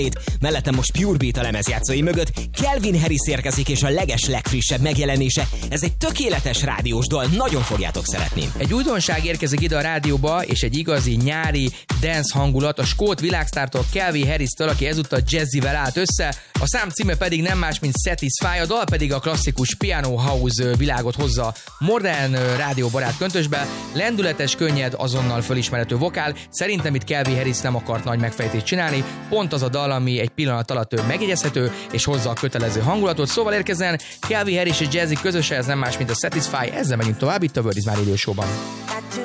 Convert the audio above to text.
Mellettem most Pure Beat a lemezjátszói mögött, Calvin Harris érkezik és a legfrissebb megjelenése. Ez egy tökéletes rádiós dal, nagyon fogjátok szeretni. Egy újdonság érkezik ide a rádióba, és egy igazi nyári dance hangulat a skót világsztártól, Calvin Harris-től, aki ezúttal jazzivel állt össze. A szám címe pedig nem más, mint Satisfy, a dal pedig a klasszikus piano house világot hozza modern rádióbarát köntösbe. Lendületes, könnyed, azonnal fölismerhető vokál. Szerintem itt Calvin Harris nem akart nagy megfejtést csinálni, pont az a dal, ami egy pillanat alatt megjegyezhető, és hozza a kötelező hangulatot. Szóval érkezzen Calvin Harris és Jazzy közösen, ez nem más, mint a Satisfy, ezzel megyünk tovább itt a World is Radio Show-ban.